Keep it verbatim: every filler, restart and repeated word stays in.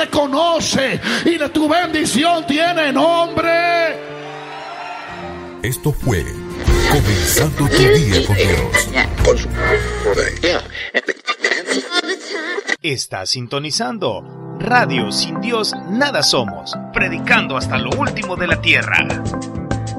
te conoce y tu bendición tiene nombre. Esto fue Comenzando tu Día con Dios. Está sintonizando Radio Sin Dios Nada Somos, predicando hasta lo último de la tierra.